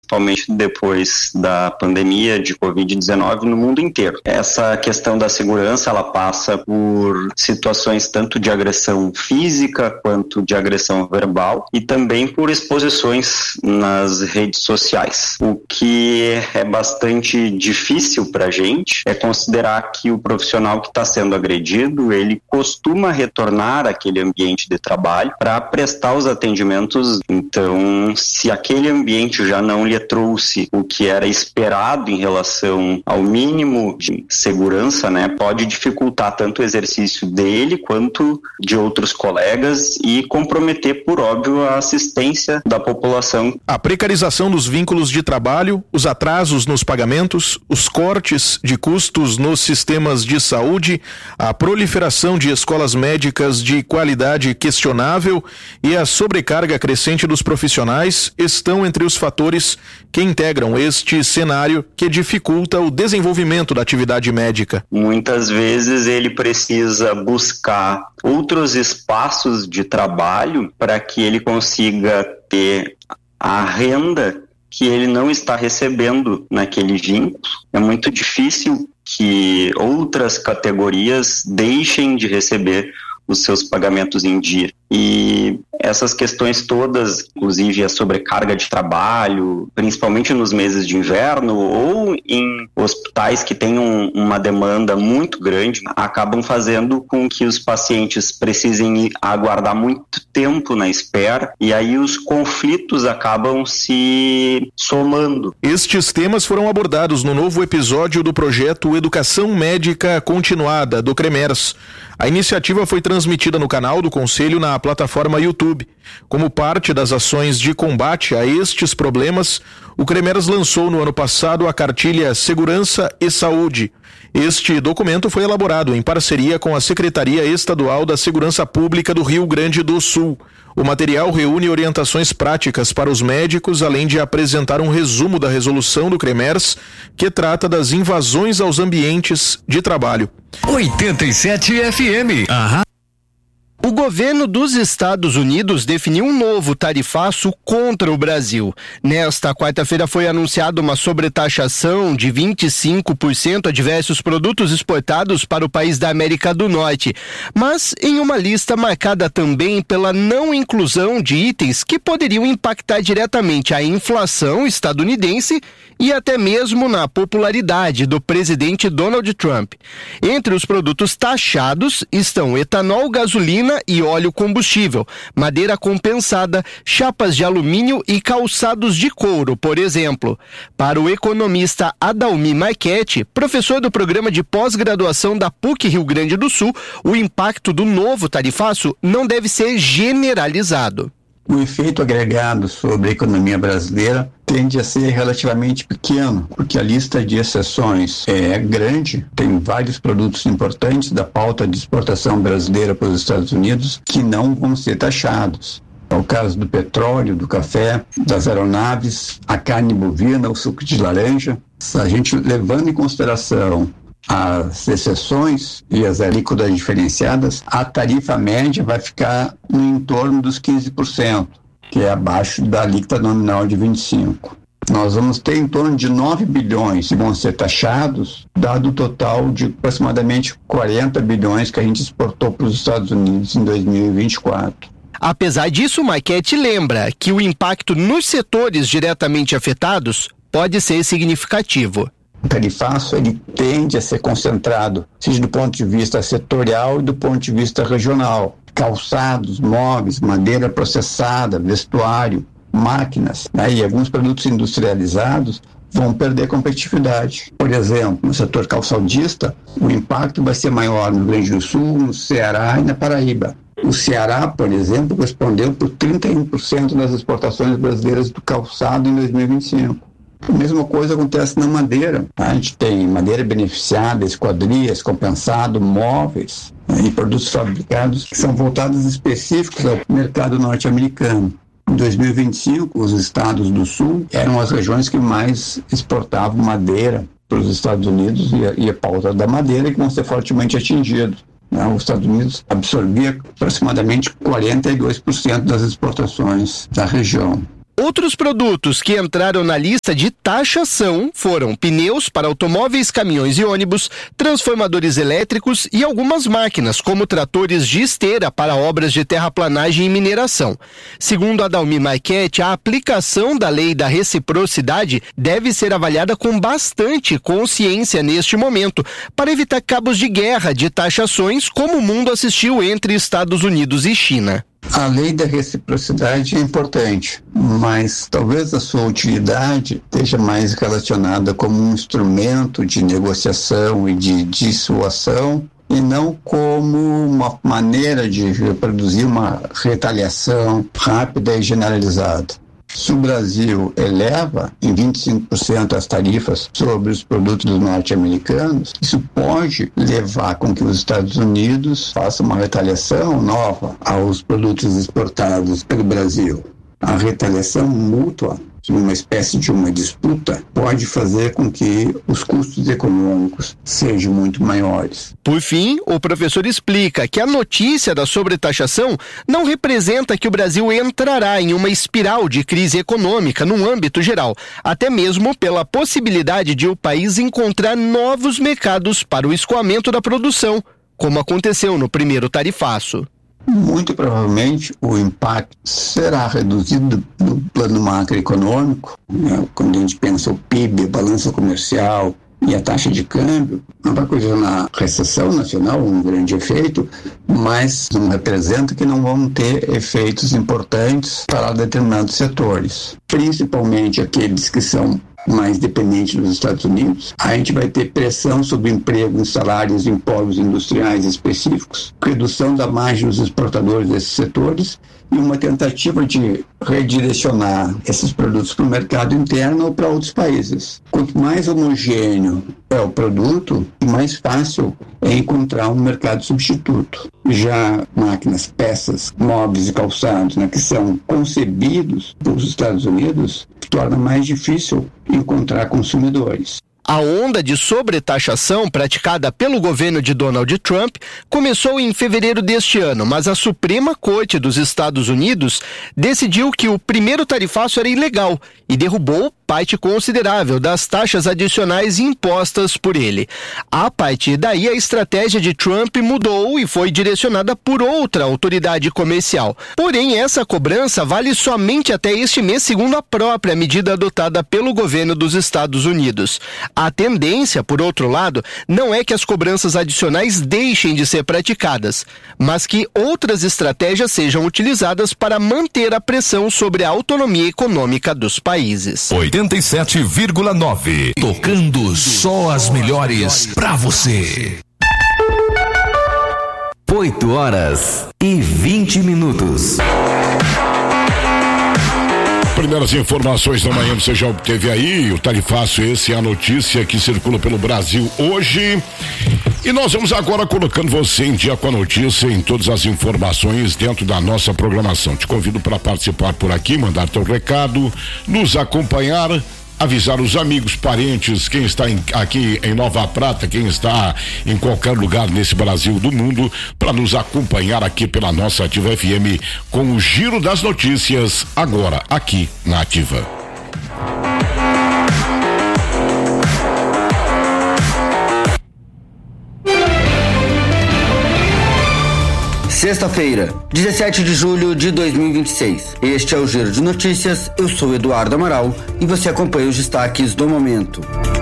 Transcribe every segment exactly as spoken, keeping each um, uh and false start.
principalmente depois da pandemia de covid dezenove no mundo inteiro. Essa questão da segurança, ela passa por situações tanto de agressão física quanto de agressão verbal e também por exposições nas redes sociais. O que é bastante difícil para a gente é considerar que o profissional que está sendo agredido, ele costuma retornar àquele ambiente de trabalho para prestar os atendimentos. Então, se aquele ambiente já não lhe trouxe o que era esperado em relação ao mínimo de segurança, né, pode dificultar tanto o exercício dele quanto de outros colegas e comprometer, por óbvio, a assistência da população. A precarização dos vínculos de trabalho, os atrasos nos pagamentos, os cortes de custos nos sistemas de saúde, a proliferação de escolas médicas de qualidade questionável e a sobrecarga crescente dos profissionais estão entre os fatores que integram este cenário que dificulta o desenvolvimento da atividade médica. Muitas vezes ele precisa buscar outros espaços de trabalho para que ele consiga ter a renda que ele não está recebendo naquele vínculo. É muito difícil que outras categorias deixem de receber os seus pagamentos em dia. E essas questões todas, inclusive a sobrecarga de trabalho, principalmente nos meses de inverno ou em hospitais que têm um, uma demanda muito grande, acabam fazendo com que os pacientes precisem aguardar muito tempo na espera e aí os conflitos acabam se somando. Estes temas foram abordados no novo episódio do projeto Educação Médica Continuada, do CREMERS. A iniciativa foi transmitida no canal do Conselho na plataforma YouTube. Como parte das ações de combate a estes problemas, o CREMERS lançou no ano passado a cartilha Segurança e Saúde. Este documento foi elaborado em parceria com a Secretaria Estadual da Segurança Pública do Rio Grande do Sul. O material reúne orientações práticas para os médicos, além de apresentar um resumo da resolução do CREMERS, que trata das invasões aos ambientes de trabalho. oitenta e sete F M. Aham. O governo dos Estados Unidos definiu um novo tarifaço contra o Brasil. Nesta quarta-feira foi anunciada uma sobretaxação de vinte e cinco por cento a diversos produtos exportados para o país da América do Norte, mas em uma lista marcada também pela não inclusão de itens que poderiam impactar diretamente a inflação estadunidense e até mesmo na popularidade do presidente Donald Trump. Entre os produtos taxados estão etanol, gasolina e óleo combustível, madeira compensada, chapas de alumínio e calçados de couro, por exemplo. Para o economista Adalmi Marchetti, professor do programa de pós-graduação da P U C Rio Grande do Sul, o impacto do novo tarifaço não deve ser generalizado. O efeito agregado sobre a economia brasileira tende a ser relativamente pequeno, porque a lista de exceções é grande, tem vários produtos importantes da pauta de exportação brasileira para os Estados Unidos que não vão ser taxados. É o caso do petróleo, do café, das aeronaves, a carne bovina, o suco de laranja. A gente levando em consideração as exceções e as alíquotas diferenciadas, a tarifa média vai ficar em torno dos quinze por cento, que é abaixo da alíquota nominal de vinte e cinco por cento. Nós vamos ter em torno de nove bilhões que vão ser taxados, dado o total de aproximadamente quarenta bilhões que a gente exportou para os Estados Unidos em dois mil e vinte e quatro. Apesar disso, Marchetti lembra que o impacto nos setores diretamente afetados pode ser significativo. O tarifaço ele tende a ser concentrado, seja do ponto de vista setorial e do ponto de vista regional. Calçados, móveis, madeira processada, vestuário, máquinas, né, e alguns produtos industrializados vão perder competitividade. Por exemplo, no setor calçadista, o impacto vai ser maior no Rio Grande do Sul, no Ceará e na Paraíba. O Ceará, por exemplo, respondeu por trinta e um por cento das exportações brasileiras do calçado em dois mil e vinte e cinco. A mesma coisa acontece na madeira. A gente tem madeira beneficiada, esquadrias, compensado, móveis, né, e produtos fabricados que são voltados específicos ao mercado norte-americano. Em dois mil e vinte e cinco, os estados do sul eram as regiões que mais exportavam madeira para os Estados Unidos e a, e a pauta da madeira que vão ser fortemente atingidos. Né? Os Estados Unidos absorvia aproximadamente quarenta e dois por cento das exportações da região. Outros produtos que entraram na lista de taxação foram pneus para automóveis, caminhões e ônibus, transformadores elétricos e algumas máquinas, como tratores de esteira para obras de terraplanagem e mineração. Segundo Adalmir Marchetti, a aplicação da lei da reciprocidade deve ser avaliada com bastante consciência neste momento, para evitar cabos de guerra de taxações como o mundo assistiu entre Estados Unidos e China. A lei da reciprocidade é importante, mas talvez a sua utilidade esteja mais relacionada como um instrumento de negociação e de dissuasão e não como uma maneira de produzir uma retaliação rápida e generalizada. Se o Brasil eleva em vinte e cinco por cento as tarifas sobre os produtos norte-americanos, isso pode levar com que os Estados Unidos façam uma retaliação nova aos produtos exportados pelo Brasil. A retaliação mútua, uma espécie de uma disputa, pode fazer com que os custos econômicos sejam muito maiores. Por fim, o professor explica que a notícia da sobretaxação não representa que o Brasil entrará em uma espiral de crise econômica no âmbito geral, até mesmo pela possibilidade de o país encontrar novos mercados para o escoamento da produção, como aconteceu no primeiro tarifaço. Muito provavelmente o impacto será reduzido no plano macroeconômico, né? Quando a gente pensa o P I B, a balança comercial e a taxa de câmbio, não vai coisa na recessão nacional, um grande efeito, mas não representa que não vão ter efeitos importantes para determinados setores, principalmente aqueles que são mais dependente dos Estados Unidos. A gente vai ter pressão sobre emprego em salários em polos industriais específicos, redução da margem dos exportadores desses setores e uma tentativa de redirecionar esses produtos para o mercado interno ou para outros países. Quanto mais homogêneo é o produto, mais fácil é encontrar um mercado substituto. Já máquinas, peças, móveis e calçados, né, que são concebidos pelos Estados Unidos, torna mais difícil encontrar consumidores. A onda de sobretaxação praticada pelo governo de Donald Trump começou em fevereiro deste ano, mas a Suprema Corte dos Estados Unidos decidiu que o primeiro tarifaço era ilegal e derrubou parte considerável das taxas adicionais impostas por ele. A partir daí, a estratégia de Trump mudou e foi direcionada por outra autoridade comercial. Porém, essa cobrança vale somente até este mês, segundo a própria medida adotada pelo governo dos Estados Unidos. A tendência, por outro lado, não é que as cobranças adicionais deixem de ser praticadas, mas que outras estratégias sejam utilizadas para manter a pressão sobre a autonomia econômica dos países. oitenta e sete vírgula nove. Tocando só as melhores pra você. oito horas e vinte minutos. Primeiras informações da manhã você já obteve aí, o tarifaço, esse é a notícia que circula pelo Brasil hoje. E nós vamos agora colocando você em dia com a notícia, em todas as informações dentro da nossa programação. Te convido para participar por aqui, mandar teu recado, nos acompanhar, avisar os amigos, parentes, quem está em, aqui em Nova Prata, quem está em qualquer lugar nesse Brasil do mundo, para nos acompanhar aqui pela nossa Ativa F M com o Giro das Notícias, agora aqui na Ativa. Sexta-feira, dezessete de julho de dois mil e vinte e seis. Este é o Giro de Notícias. Eu sou Eduardo Amaral e você acompanha os destaques do momento.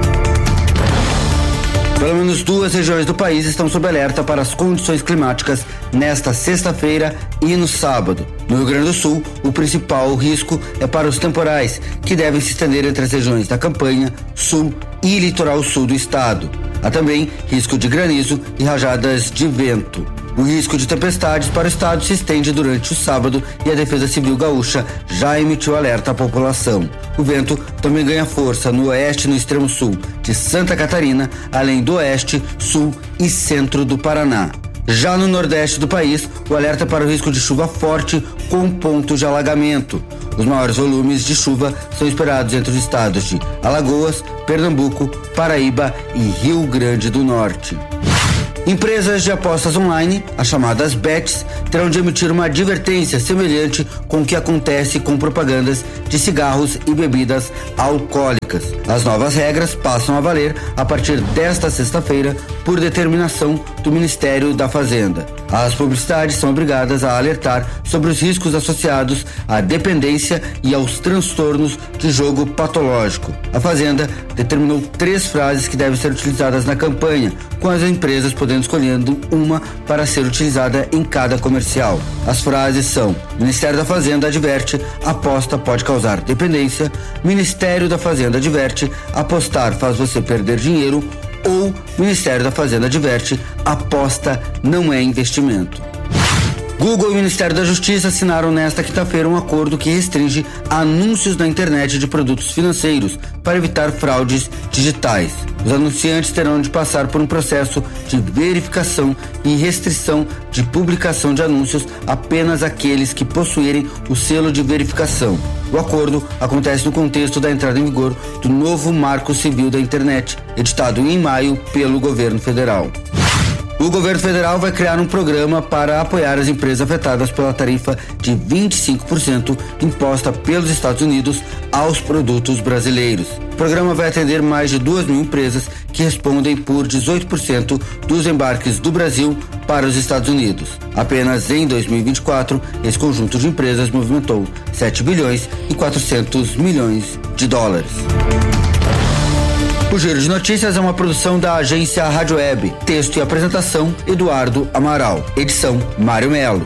Pelo menos duas regiões do país estão sob alerta para as condições climáticas nesta sexta-feira e no sábado. No Rio Grande do Sul, o principal risco é para os temporais, que devem se estender entre as regiões da Campanha, Sul e Litoral Sul do estado. Há também risco de granizo e rajadas de vento. O risco de tempestades para o estado se estende durante o sábado e a Defesa Civil Gaúcha já emitiu alerta à população. O vento também ganha força no oeste e no extremo sul de Santa Catarina, além do oeste, sul e centro do Paraná. Já no nordeste do país, o alerta é para o risco de chuva forte com pontos de alagamento. Os maiores volumes de chuva são esperados entre os estados de Alagoas, Pernambuco, Paraíba e Rio Grande do Norte. Empresas de apostas online, as chamadas bets, terão de emitir uma advertência semelhante com o que acontece com propagandas de cigarros e bebidas alcoólicas. As novas regras passam a valer a partir desta sexta-feira por determinação do Ministério da Fazenda. As publicidades são obrigadas a alertar sobre os riscos associados à dependência e aos transtornos de jogo patológico. A Fazenda determinou três frases que devem ser utilizadas na campanha, com as empresas podendo escolhendo uma para ser utilizada em cada comercial. As frases são: Ministério da Fazenda adverte, aposta pode causar dependência. Ministério da Fazenda adverte, apostar faz você perder dinheiro. Ou Ministério da Fazenda adverte, aposta não é investimento. Google e o Ministério da Justiça assinaram nesta quinta-feira um acordo que restringe anúncios na internet de produtos financeiros para evitar fraudes digitais. Os anunciantes terão de passar por um processo de verificação e restrição de publicação de anúncios apenas aqueles que possuírem o selo de verificação. O acordo acontece no contexto da entrada em vigor do novo Marco Civil da Internet, editado em maio pelo governo federal. O governo federal vai criar um programa para apoiar as empresas afetadas pela tarifa de vinte e cinco por cento imposta pelos Estados Unidos aos produtos brasileiros. O programa vai atender mais de duas mil empresas que respondem por dezoito por cento dos embarques do Brasil para os Estados Unidos. Apenas em dois mil e vinte e quatro, esse conjunto de empresas movimentou sete bilhões e quatrocentos milhões de dólares. O Giro de Notícias é uma produção da agência Rádio Web. Texto e apresentação, Eduardo Amaral. Edição, Mário Melo.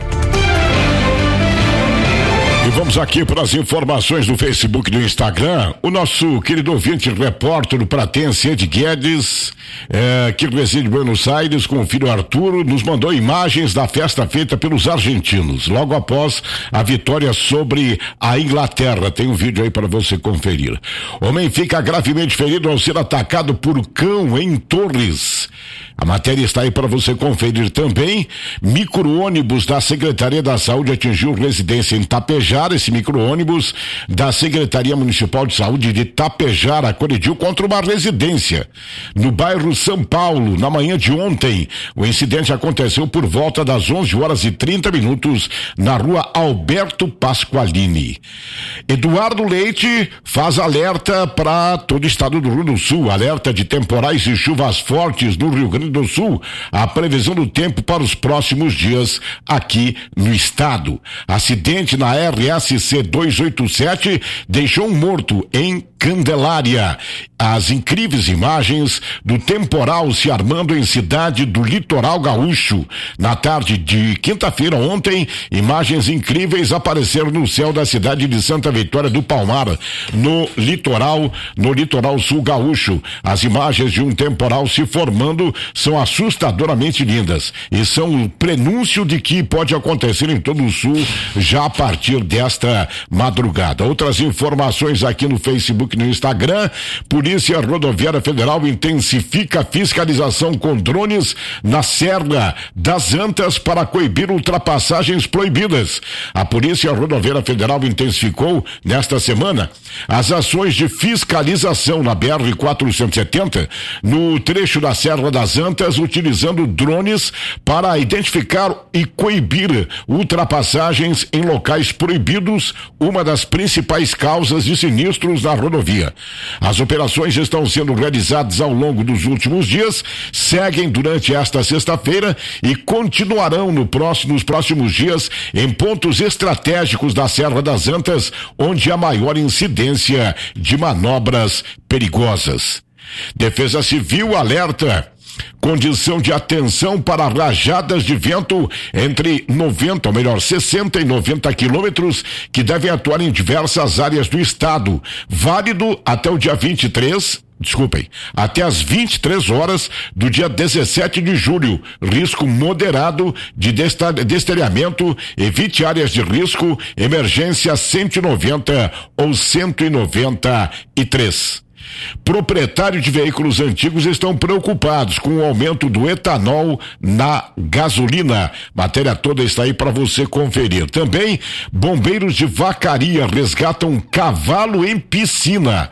E vamos aqui para as informações do Facebook e do Instagram. O nosso querido ouvinte repórter pratense Ed Guedes, é, que reside em Buenos Aires com o filho Arturo, nos mandou imagens da festa feita pelos argentinos, logo após a vitória sobre a Inglaterra. Tem um vídeo aí para você conferir. Homem fica gravemente ferido ao ser atacado por cão em Torres. A matéria está aí para você conferir também. Micro-ônibus da Secretaria da Saúde atingiu residência em Tapejara. Esse micro-ônibus da Secretaria Municipal de Saúde de Tapejara colidiu contra uma residência no bairro São Paulo, na manhã de ontem. O incidente aconteceu por volta das onze horas e trinta minutos na rua Alberto Pasqualini. Eduardo Leite faz alerta para todo o estado do Rio do Sul, alerta de temporais e chuvas fortes no Rio Grande do Sul. A previsão do tempo para os próximos dias aqui no estado. Acidente na R S C duzentos e oitenta e sete deixou um morto em Candelária. As incríveis imagens do temporal se armando em cidade do litoral gaúcho. Na tarde de quinta-feira ontem, imagens incríveis apareceram no céu da cidade de Santa Vitória do Palmar, no litoral, no litoral sul gaúcho. As imagens de um temporal se formando são assustadoramente lindas e são o prenúncio de que pode acontecer em todo o sul já a partir desta madrugada. Outras informações aqui no Facebook e no Instagram. Polícia Rodoviária Federal intensifica a fiscalização com drones na Serra das Antas para coibir ultrapassagens proibidas. A Polícia Rodoviária Federal intensificou nesta semana as ações de fiscalização na B R quatrocentos e setenta no trecho da Serra das Antas, utilizando drones para identificar e coibir ultrapassagens em locais proibidos, uma das principais causas de sinistros na rodovia. As operações estão sendo realizadas ao longo dos últimos dias, seguem durante esta sexta-feira e continuarão no próximo, nos próximos dias em pontos estratégicos da Serra das Antas, onde há maior incidência de manobras perigosas. Defesa Civil alerta: condição de atenção para rajadas de vento entre noventa, ou melhor, sessenta e noventa quilômetros, que devem atuar em diversas áreas do estado. Válido até o dia vinte e três, desculpem, até as vinte e três horas do dia dezessete de julho. Risco moderado de desteleamento, evite áreas de risco, emergência cento e noventa ou cento e noventa e três. Proprietários de veículos antigos estão preocupados com o aumento do etanol na gasolina. Matéria toda está aí para você conferir. Também, bombeiros de Vacaria resgatam um cavalo em piscina.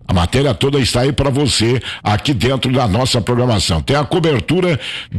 A matéria toda está aí para você aqui dentro da nossa programação. Tem a cobertura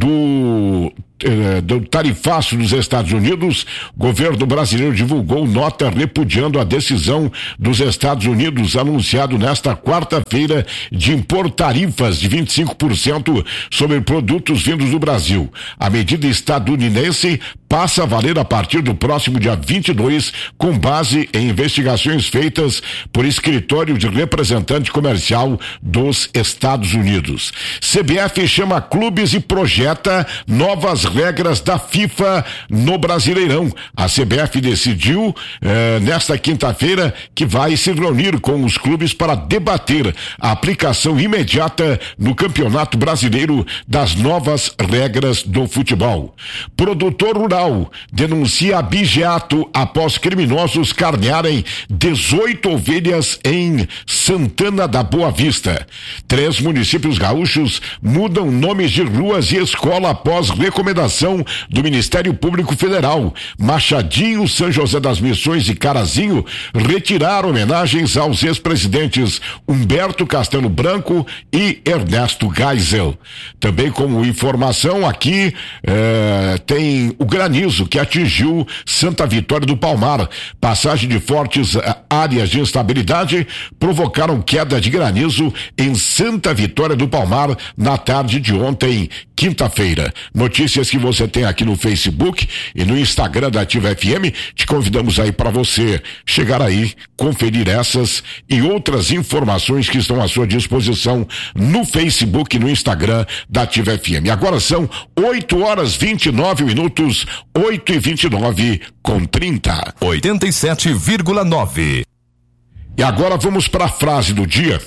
do do tarifaço dos Estados Unidos. O governo brasileiro divulgou nota repudiando a decisão dos Estados Unidos anunciado nesta quarta-feira de impor tarifas de vinte e cinco por cento sobre produtos vindos do Brasil. A medida estadunidense passa a valer a partir do próximo dia vinte e dois, com base em investigações feitas por escritório de representante comercial dos Estados Unidos. C B F chama clubes e projeta novas regras da FIFA no Brasileirão. A C B F decidiu eh, nesta quinta-feira que vai se reunir com os clubes para debater a aplicação imediata no Campeonato Brasileiro das novas regras do futebol. Produtor rural denuncia abigeato após criminosos carnearem dezoito ovelhas em Santana da Boa Vista. Três municípios gaúchos mudam nomes de ruas e escola após recomendação do Ministério Público Federal. Machadinho, São José das Missões e Carazinho retiraram homenagens aos ex-presidentes Humberto Castelo Branco e Ernesto Geisel. Também como informação aqui eh, tem o granizo que atingiu Santa Vitória do Palmar. Passagem de fortes eh, áreas de instabilidade provocaram queda de granizo em Santa Vitória do Palmar na tarde de ontem, quinta-feira. Notícias que você tem aqui no Facebook e no Instagram da Ativa F M. Te convidamos aí para você chegar aí, conferir essas e outras informações que estão à sua disposição no Facebook e no Instagram da Ativa F M. Agora são oito horas vinte e nove minutos, oito e vinte e nove com trinta. oitenta e sete vírgula nove. E agora vamos para a frase do dia.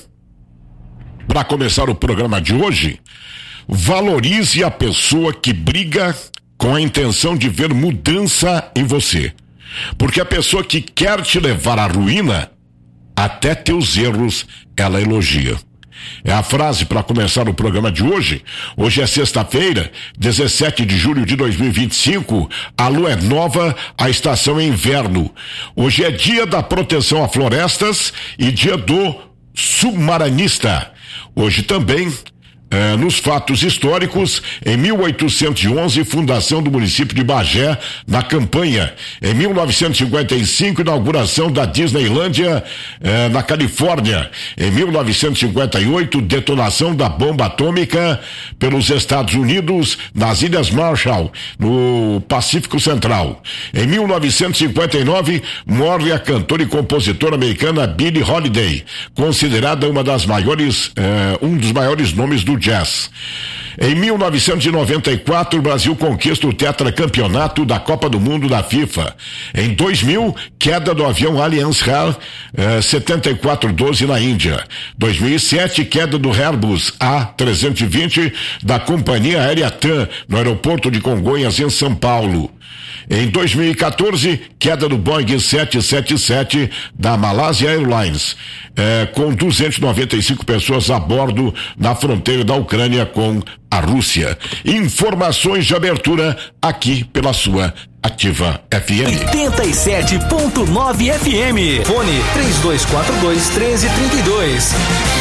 Para começar o programa de hoje, valorize a pessoa que briga com a intenção de ver mudança em você. Porque a pessoa que quer te levar à ruína, até teus erros ela elogia. É a frase para começar o programa de hoje. Hoje é sexta-feira, dezessete de julho de dois mil e vinte e cinco. A lua é nova, a estação é inverno. Hoje é dia da proteção a florestas e dia do submaranista. Hoje também, É, nos fatos históricos, em mil oitocentos e onze, fundação do município de Bagé, na Campanha. Em mil novecentos e cinquenta e cinco, inauguração da Disneylândia, é, na Califórnia. Em mil novecentos e cinquenta e oito, detonação da bomba atômica pelos Estados Unidos nas Ilhas Marshall, no Pacífico Central. Em mil novecentos e cinquenta e nove, morre a cantora e compositora americana Billie Holiday, considerada uma das maiores, é, um dos maiores nomes do jazz. Em mil novecentos e noventa e quatro, o Brasil conquista o tetracampeonato da Copa do Mundo da FIFA. Em dois mil, queda do avião Allianz Air eh, setenta e quatro doze na Índia. dois mil e sete, queda do Airbus A trezentos e vinte da companhia aérea TAM no aeroporto de Congonhas, em São Paulo. Em dois mil e quatorze, queda do Boeing sete sete sete da Malaysia Airlines, eh, com duzentas e noventa e cinco pessoas a bordo na fronteira da Ucrânia com a Rússia. Informações de abertura aqui pela sua Ativa F M. oitenta e sete ponto nove F M. Fone três dois quatro dois, um três três dois.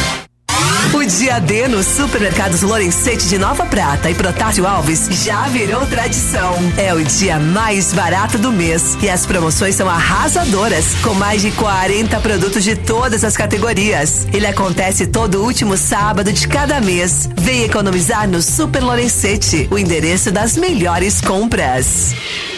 O dia D nos supermercados Lorenzetti de Nova Prata e Protásio Alves já virou tradição. É o dia mais barato do mês e as promoções são arrasadoras, com mais de quarenta produtos de todas as categorias. Ele acontece todo último sábado de cada mês. Vem economizar no Super Lorenzetti, o endereço das melhores compras.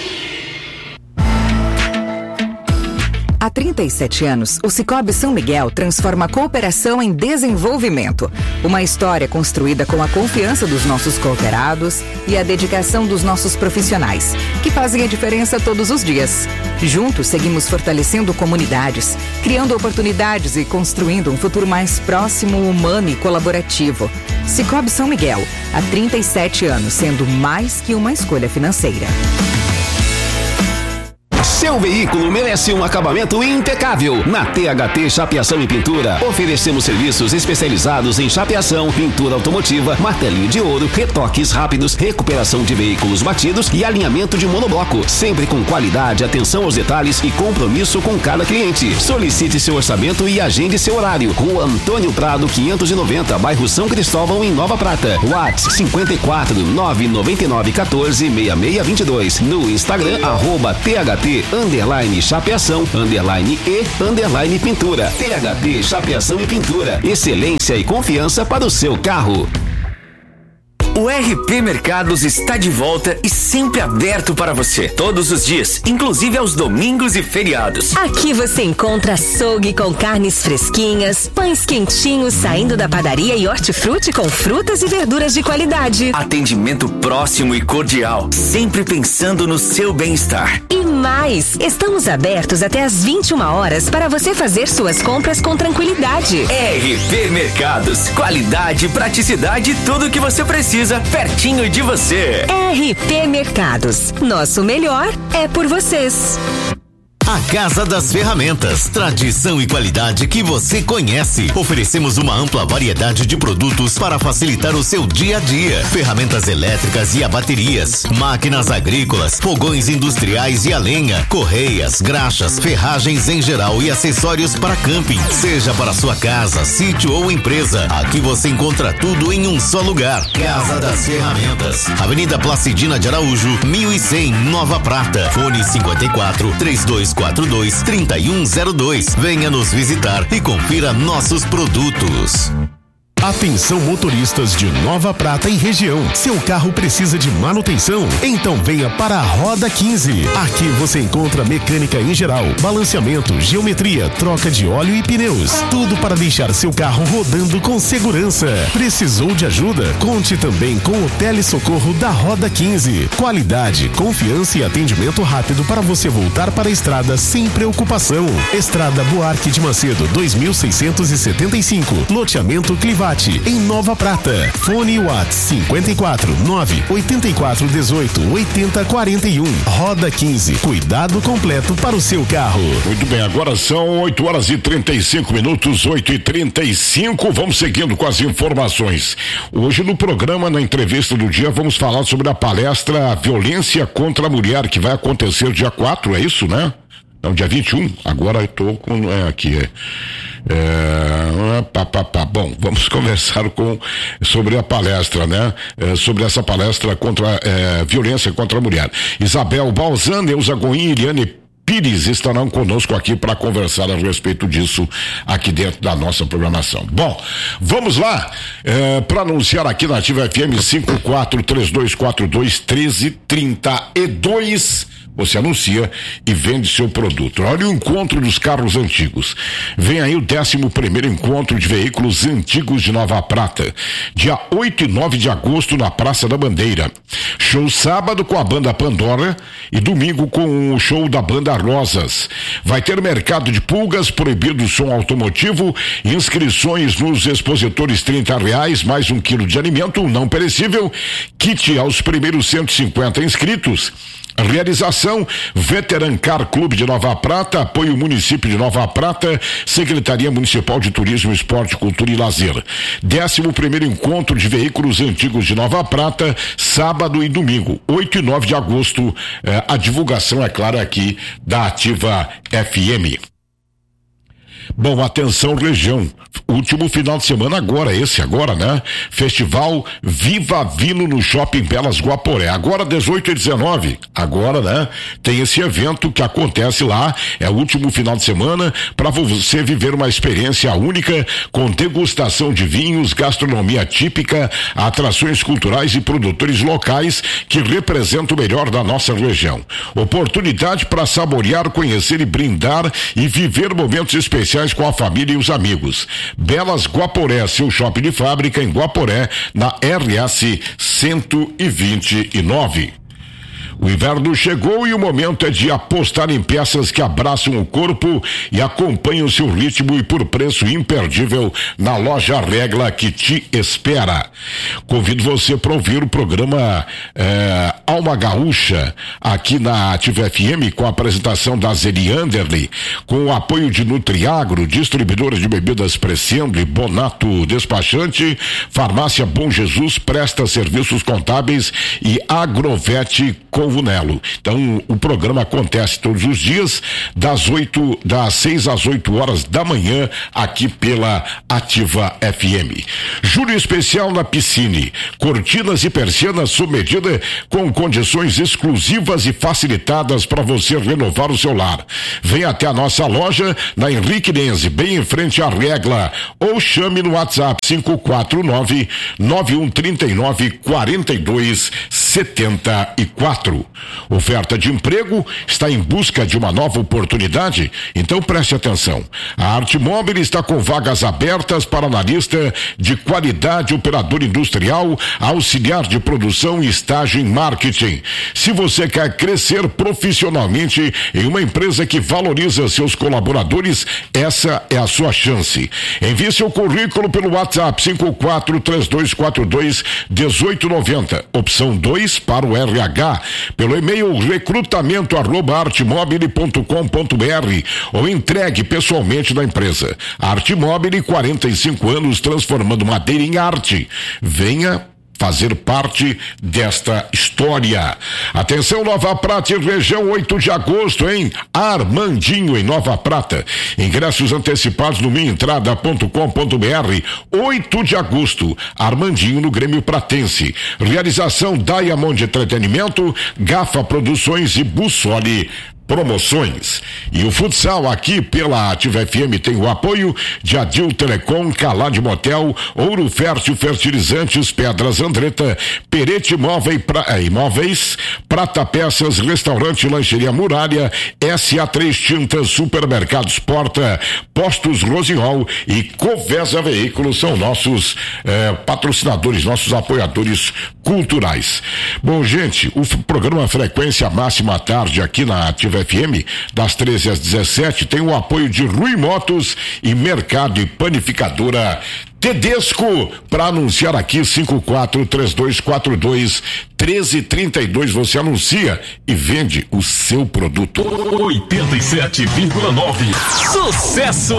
Há trinta e sete anos, o Sicoob São Miguel transforma a cooperação em desenvolvimento. Uma história construída com a confiança dos nossos cooperados e a dedicação dos nossos profissionais, que fazem a diferença todos os dias. Juntos, seguimos fortalecendo comunidades, criando oportunidades e construindo um futuro mais próximo, humano e colaborativo. Sicoob São Miguel, há trinta e sete anos, sendo mais que uma escolha financeira. Seu veículo merece um acabamento impecável. Na T H T Chapeação e Pintura, oferecemos serviços especializados em chapeação, pintura automotiva, martelinho de ouro, retoques rápidos, recuperação de veículos batidos e alinhamento de monobloco. Sempre com qualidade, atenção aos detalhes e compromisso com cada cliente. Solicite seu orçamento e agende seu horário. Rua Antônio Prado, quinhentos e noventa, bairro São Cristóvão, em Nova Prata. WhatsApp cinquenta e quatro, nove nove nove, quatorze, seis seis dois dois. No Instagram, arroba T H T, underline chapeação, underline e, underline pintura. T H T Chapeação e Pintura. Excelência e confiança para o seu carro. O R P Mercados está de volta e sempre aberto para você, todos os dias, inclusive aos domingos e feriados. Aqui você encontra açougue com carnes fresquinhas, pães quentinhos saindo da padaria e hortifruti com frutas e verduras de qualidade. Atendimento próximo e cordial, sempre pensando no seu bem-estar. E mais, estamos abertos até às vinte e uma horas para você fazer suas compras com tranquilidade. R P Mercados, qualidade, praticidade e tudo o que você precisa pertinho de você. R P Mercados, nosso melhor é por vocês. A Casa das Ferramentas, tradição e qualidade que você conhece. Oferecemos uma ampla variedade de produtos para facilitar o seu dia a dia. Ferramentas elétricas e a baterias, máquinas agrícolas, fogões industriais e a lenha, correias, graxas, ferragens em geral e acessórios para camping. Seja para sua casa, sítio ou empresa, aqui você encontra tudo em um só lugar. Casa das Ferramentas, Avenida Placidina de Araújo, mil e cem, Nova Prata. Fone cinquenta e quatro, trinta e dois quarenta e dois, trinta e um zero dois. Venha nos visitar e confira nossos produtos. Atenção motoristas de Nova Prata e região. Seu carro precisa de manutenção? Então venha para a Roda quinze. Aqui você encontra mecânica em geral, balanceamento, geometria, troca de óleo e pneus. Tudo para deixar seu carro rodando com segurança. Precisou de ajuda? Conte também com o telesocorro da Roda quinze. Qualidade, confiança e atendimento rápido para você voltar para a estrada sem preocupação. Estrada Buarque de Macedo, dois mil seiscentos e setenta e cinco. Loteamento Clivate, em Nova Prata. Fone WhatsApp cinquenta e quatro, nove oitenta e quatro, dezoito, oitenta, quarenta e um. Roda quinze, cuidado completo para o seu carro. Muito bem, agora são oito horas e trinta e cinco minutos, oito e trinta e cinco. Vamos seguindo com as informações. Hoje no programa, na entrevista do dia, vamos falar sobre a palestra Violência contra a Mulher, que vai acontecer dia quatro, é isso, né? Não, dia vinte e um, agora eu tô com, é, aqui, é, é pá, pá, pá. Bom, vamos conversar com, sobre a palestra, né? É, sobre essa palestra contra, é, violência contra a mulher. Isabel Balzan, Neuza Goin e Iliane Pires estarão conosco aqui para conversar a respeito disso aqui dentro da nossa programação. Bom, vamos lá, é, para anunciar aqui na Ativa F M cinco quatro três dois quatro dois, um três trinta e dois. Você anuncia e vende seu produto. Olha o encontro dos carros antigos. Vem aí o décimo primeiro encontro de veículos antigos de Nova Prata. Dia oito e nove de agosto na Praça da Bandeira. Show sábado com a banda Pandora e domingo com o show da banda Rosas. Vai ter mercado de pulgas, proibido o som automotivo, inscrições nos expositores trinta reais, mais um quilo de alimento não perecível, kit aos primeiros cento e cinquenta inscritos. Realização Veteran Car Clube de Nova Prata, apoio município de Nova Prata, Secretaria Municipal de Turismo, Esporte, Cultura e Lazer. Décimo primeiro encontro de veículos antigos de Nova Prata, sábado e domingo, oito e nove de agosto. Eh, a divulgação, é claro, aqui da Ativa F M. Bom, atenção região, último final de semana agora, esse agora, né? Festival Viva Vino no Shopping Belas Guaporé, agora dezoito e dezenove, agora, né? Tem esse evento que acontece lá, é o último final de semana, para você viver uma experiência única, com degustação de vinhos, gastronomia típica, atrações culturais e produtores locais que representam o melhor da nossa região. Oportunidade para saborear, conhecer e brindar e viver momentos especiais com a família e os amigos. Belas Guaporé, seu shopping de fábrica em Guaporé, na R S cento e vinte e nove. O inverno chegou e o momento é de apostar em peças que abraçam o corpo e acompanham o seu ritmo e por preço imperdível na loja Regla que te espera. Convido você para ouvir o programa eh, Alma Gaúcha aqui na Ativa F M com a apresentação da Zeli Anderle, com o apoio de Nutriagro, distribuidora de bebidas Crescendo e Bonato Despachante, Farmácia Bom Jesus presta serviços contábeis e Agrovete Comunelo. Então, o programa acontece todos os dias, das oito, das seis às oito horas da manhã, aqui pela Ativa F M. Júri especial na Piscine, cortinas e persianas sob medida com condições exclusivas e facilitadas para você renovar o seu lar. Venha até a nossa loja na Henrique Nenze, bem em frente à Regla, ou chame no WhatsApp cinco quatro nove, nove um três nove, quatro dois sete quatro. Oferta de emprego? Está em busca de uma nova oportunidade? Então preste atenção. A Arte Móvel está com vagas abertas para analista de qualidade, operador industrial, auxiliar de produção e estágio em marketing. Se você quer crescer profissionalmente em uma empresa que valoriza seus colaboradores, essa é a sua chance. Envie seu currículo pelo WhatsApp cinco quatro três dois quatro dois um oito nove zero, opção dois para o R H, pelo e-mail recrutamento arroba artemobile ponto com ponto br ou entregue pessoalmente na empresa. Artemobile, quarenta e cinco anos transformando madeira em arte. Venha fazer parte desta história. Atenção, Nova Prata e região, oito de agosto, hein? Armandinho em Nova Prata. Ingressos antecipados no minha entrada ponto com ponto br. oito de agosto, Armandinho no Grêmio Pratense. Realização Diamond Entretenimento, Gafa Produções e Bussoli Promoções. E o futsal aqui pela Ativa F M tem o apoio de Adil Telecom, Calade Motel, Ouro Fértil Fertilizantes, Pedras Andretta, Perete Imóveis, pra, Imóveis, Prata Peças, Restaurante Lancheria Muralha, S A três Tintas, Supermercados Porta, Postos Rosinhol e Covesa Veículos são nossos eh, patrocinadores, nossos apoiadores culturais. Bom, gente, o programa Frequência Máxima à tarde aqui na Ativa F M, das treze às dezessete, tem o apoio de Rui Motos e Mercado e Panificadora Tedesco, para anunciar aqui cinco quatro três dois quatro dois um três três dois, você anuncia e vende o seu produto. oitenta e sete vírgula nove. Sucesso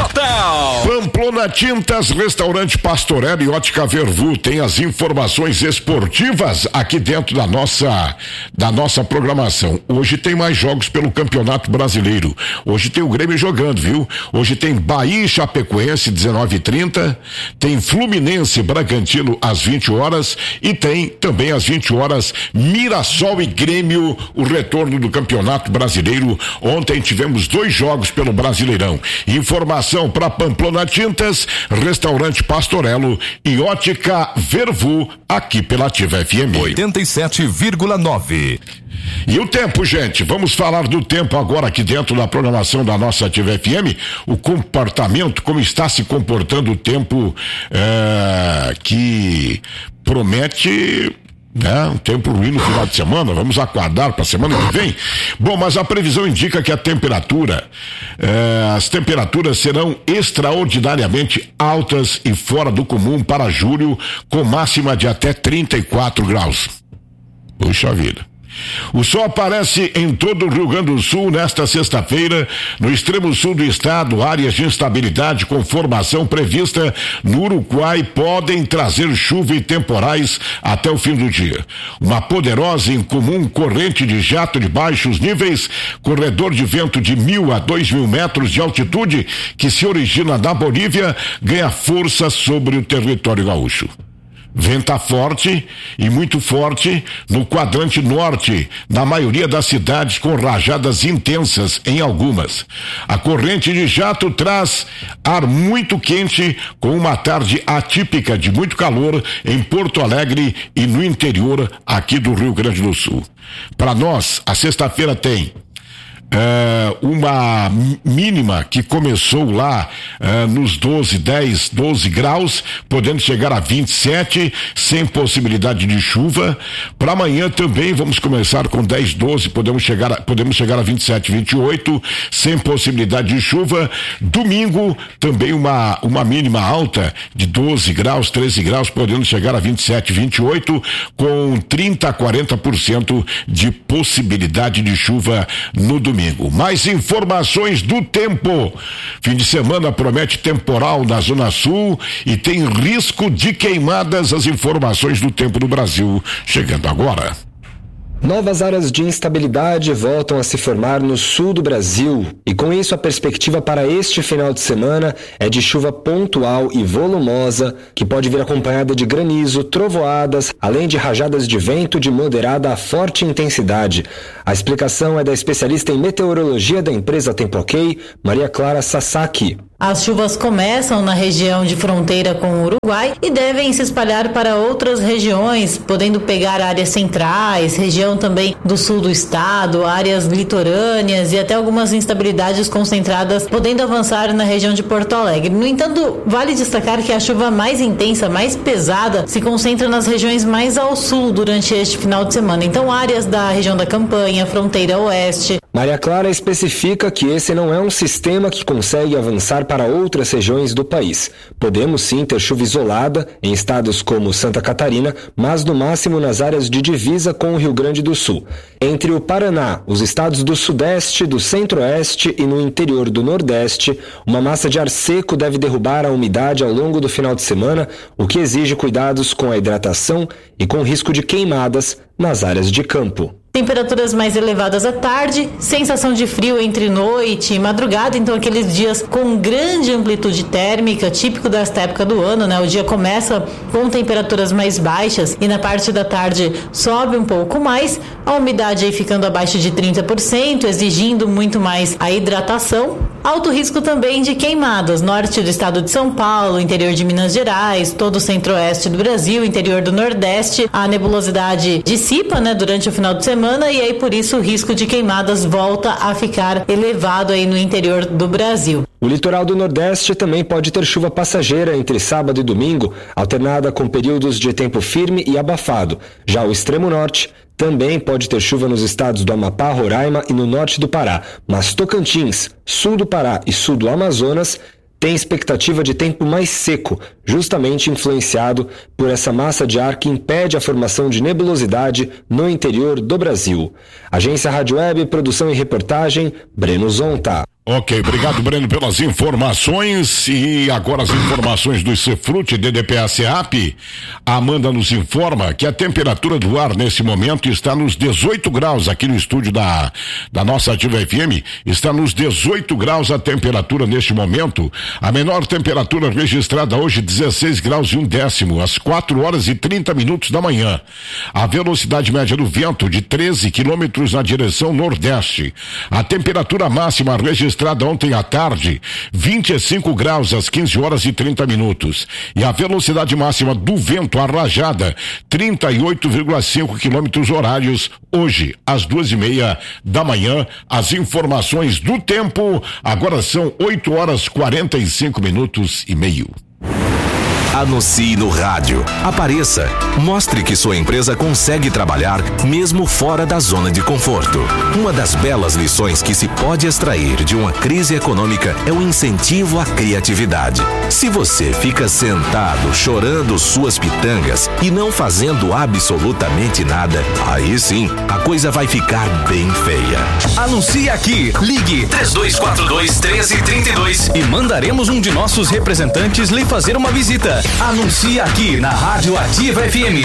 total. Pamplona Tintas, Restaurante Pastorelli e Ótica Vervu tem as informações esportivas aqui dentro da nossa da nossa programação. Hoje tem mais jogos pelo Campeonato Brasileiro. Hoje tem o Grêmio jogando, viu? Hoje tem Bahia e Chapecoense dezenove e trinta. Tem Fluminense Bragantino às vinte horas e tem também às vinte horas Mirassol e Grêmio, o retorno do Campeonato Brasileiro. Ontem tivemos dois jogos pelo Brasileirão. Informação para Pamplona Tintas, Restaurante Pastorello e Ótica Vervu aqui pela Ativa F M. oitenta e sete vírgula nove. E o tempo, gente, vamos falar do tempo agora aqui dentro da programação da nossa Ativa F M, o comportamento, como está se comportando o tempo é, que promete, né, um tempo ruim no final de semana. Vamos aguardar para a semana que vem. Bom, mas a previsão indica que a temperatura, é, as temperaturas serão extraordinariamente altas e fora do comum para julho, com máxima de até trinta e quatro graus. Puxa vida. O sol aparece em todo o Rio Grande do Sul nesta sexta-feira, no extremo sul do estado. Áreas de instabilidade com formação prevista no Uruguai podem trazer chuva e temporais até o fim do dia. Uma poderosa e incomum corrente de jato de baixos níveis, corredor de vento de mil a dois mil metros de altitude, que se origina na Bolívia, ganha força sobre o território gaúcho. Venta forte e muito forte no quadrante norte, na maioria das cidades, com rajadas intensas em algumas. A corrente de jato traz ar muito quente, com uma tarde atípica de muito calor em Porto Alegre e no interior aqui do Rio Grande do Sul. Para nós, a sexta-feira tem é, uma mínima que começou lá é, nos doze, dez, doze graus, podendo chegar a vinte e sete, sem possibilidade de chuva. Para amanhã também vamos começar com dez, doze, podemos chegar a, podemos chegar a vinte e sete, vinte e oito, sem possibilidade de chuva. Domingo também uma, uma mínima alta de doze graus, treze graus, podendo chegar a vinte e sete, vinte e oito, com trinta a quarenta por cento de possibilidade de chuva no domingo. Mais informações do tempo. Fim de semana promete temporal na Zona Sul e tem risco de queimadas. As informações do tempo no Brasil chegando agora. Novas áreas de instabilidade voltam a se formar no sul do Brasil e com isso a perspectiva para este final de semana é de chuva pontual e volumosa que pode vir acompanhada de granizo, trovoadas, além de rajadas de vento de moderada a forte intensidade. A explicação é da especialista em meteorologia da empresa Tempo-Ok, Maria Clara Sasaki. As chuvas começam na região de fronteira com o Uruguai e devem se espalhar para outras regiões, podendo pegar áreas centrais, região também do sul do estado, áreas litorâneas e até algumas instabilidades concentradas, podendo avançar na região de Porto Alegre. No entanto, vale destacar que a chuva mais intensa, mais pesada, se concentra nas regiões mais ao sul durante este final de semana. Então, áreas da região da Campanha, fronteira oeste. Maria Clara especifica que esse não é um sistema que consegue avançar para outras regiões do país. Podemos sim ter chuva isolada em estados como Santa Catarina, mas no máximo nas áreas de divisa com o Rio Grande do Sul. Entre o Paraná, os estados do Sudeste, do Centro-Oeste e no interior do Nordeste, uma massa de ar seco deve derrubar a umidade ao longo do final de semana, o que exige cuidados com a hidratação e com risco de queimadas nas áreas de campo. Temperaturas mais elevadas à tarde, sensação de frio entre noite e madrugada, então aqueles dias com grande amplitude térmica, típico desta época do ano, né? O dia começa com temperaturas mais baixas e na parte da tarde sobe um pouco mais, a umidade aí ficando abaixo de trinta por cento, exigindo muito mais a hidratação. Alto risco também de queimadas, norte do estado de São Paulo, interior de Minas Gerais, todo o centro-oeste do Brasil, interior do Nordeste, a nebulosidade dissipa, né, durante o final de semana. E aí por isso o risco de queimadas volta a ficar elevado aí no interior do Brasil. O litoral do Nordeste também pode ter chuva passageira entre sábado e domingo, alternada com períodos de tempo firme e abafado. Já o extremo norte também pode ter chuva nos estados do Amapá, Roraima e no norte do Pará, mas Tocantins, sul do Pará e sul do Amazonas tem expectativa de tempo mais seco, justamente influenciado por essa massa de ar que impede a formação de nebulosidade no interior do Brasil. Agência Rádio Web, produção e reportagem, Breno Zonta. Ok, obrigado, Breno, pelas informações. E agora as informações do Cefrute D D P A SEAP. A Amanda nos informa que a temperatura do ar nesse momento está nos dezoito graus aqui no estúdio da, da nossa Ativa F M. Está nos dezoito graus a temperatura neste momento. A menor temperatura registrada hoje, dezesseis graus e um décimo, às quatro horas e trinta minutos da manhã. A velocidade média do vento de treze quilômetros na direção nordeste. A temperatura máxima registrada ontem à tarde, vinte e cinco graus às quinze horas e trinta minutos. E a velocidade máxima do vento, a rajada, trinta e oito vírgula cinco quilômetros horários, hoje, às duas e meia da manhã. As informações do tempo, agora são oito horas quarenta e cinco minutos e meio. Anuncie no rádio. Apareça. Mostre que sua empresa consegue trabalhar mesmo fora da zona de conforto. Uma das belas lições que se pode extrair de uma crise econômica é o incentivo à criatividade. Se você fica sentado chorando suas pitangas e não fazendo absolutamente nada, aí sim a coisa vai ficar bem feia. Anuncie aqui. Ligue três dois quatro dois, um três três dois e mandaremos um de nossos representantes lhe fazer uma visita. Anuncie aqui na Rádio Ativa F M.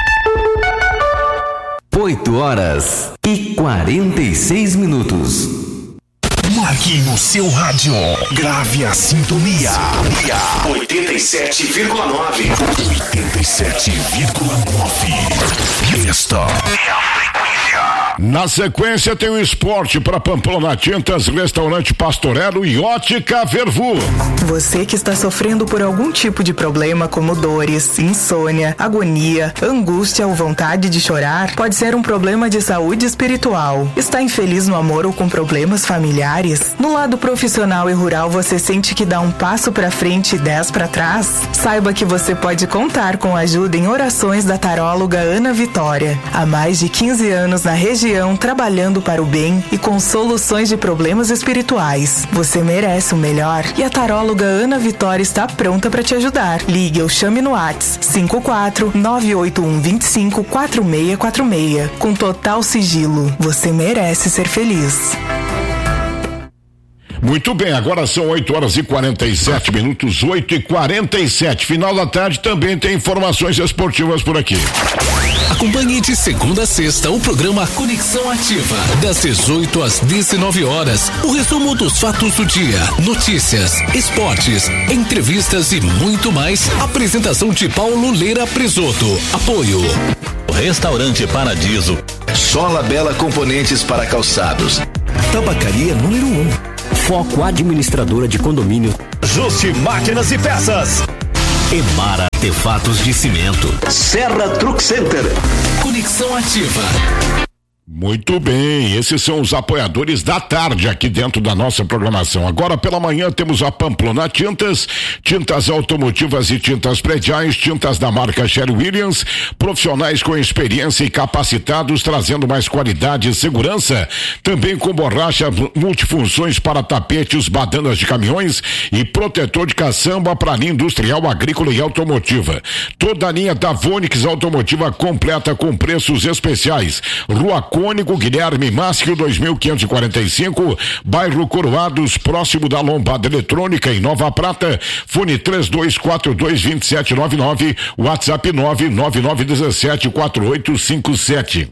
oito horas e quarenta e seis minutos. Marque no seu rádio. Grave a sintonia. oitenta e sete vírgula nove. oitenta e sete vírgula nove. Esta é a frequência. Na sequência tem o esporte para Pamplona Tintas, Restaurante Pastorello e Ótica Vervu. Você que está sofrendo por algum tipo de problema como dores, insônia, agonia, angústia ou vontade de chorar, pode ser um problema de saúde espiritual. Está infeliz no amor ou com problemas familiares? No lado profissional e rural você sente que dá um passo para frente e dez para trás? Saiba que você pode contar com ajuda em orações da taróloga Ana Vitória. Há mais de quinze anos na região, trabalhando para o bem e com soluções de problemas espirituais. Você merece o melhor e a taróloga Ana Vitória está pronta para te ajudar. Ligue ou chame no WhatsApp cinco quatro nove oito um dois cinco quatro seis quatro seis. Com total sigilo, você merece ser feliz. Muito bem, agora são oito horas e quarenta e sete minutos, oito e quarenta e sete. Final da tarde também tem informações esportivas por aqui. Acompanhe de segunda a sexta o programa Conexão Ativa, das dezoito às dezenove horas. O resumo dos fatos do dia, notícias, esportes, entrevistas e muito mais. Apresentação de Paulo Leira Presoto. Apoio Restaurante Paradiso, Sola Bela Componentes para Calçados, Tabacaria número um, Foco Administradora de Condomínio, Justi Máquinas e Peças, Emara Artefatos de Cimento, Serra Truck Center. Conexão Ativa. Muito bem, esses são os apoiadores da tarde aqui dentro da nossa programação. Agora pela manhã temos a Pamplona Tintas, tintas automotivas e tintas prediais, tintas da marca Sherwin Williams, profissionais com experiência e capacitados, trazendo mais qualidade e segurança, também com borracha multifunções para tapetes, badanas de caminhões e protetor de caçamba para linha industrial, agrícola e automotiva. Toda a linha da Vonix Automotiva completa com preços especiais. Rua Cônigo Guilherme Máscio dois mil quinhentos e quarenta e cinco, bairro Coroados, próximo da Lombada Eletrônica em Nova Prata. Fone três dois quatro dois dois sete nove nove, WhatsApp nove nove nove um sete quatro oito cinco sete.